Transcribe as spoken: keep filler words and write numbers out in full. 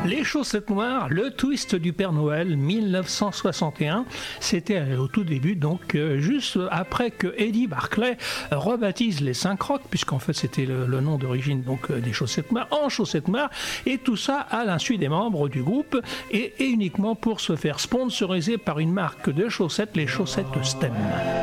Les chaussettes noires, le twist du Père Noël, mille neuf cent soixante et un. C'était au tout début, donc euh, juste après que Eddie Barclay rebaptise les cinq rocs, puisqu'en fait c'était le, le nom d'origine donc euh, des chaussettes noires, en chaussettes noires, et tout ça à l'insu des membres du groupe, et, et uniquement pour se faire sponsoriser par une marque de chaussettes, les chaussettes Stem.